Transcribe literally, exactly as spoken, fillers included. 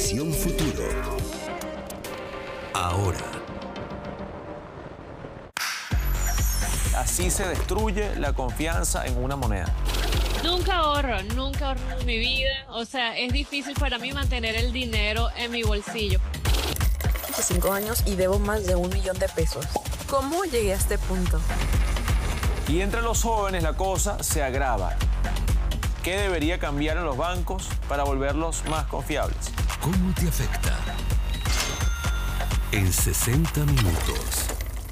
Visión Futuro. Ahora. Así se destruye la confianza en una moneda. Nunca ahorro, nunca ahorro en mi vida. O sea, es difícil para mí mantener el dinero en mi bolsillo. Cinco años y debo más de un millón de pesos. ¿Cómo llegué a este punto? Y entre los jóvenes la cosa se agrava. ¿Qué debería cambiar en los bancos para volverlos más confiables? ¿Cómo te afecta? En sesenta minutos.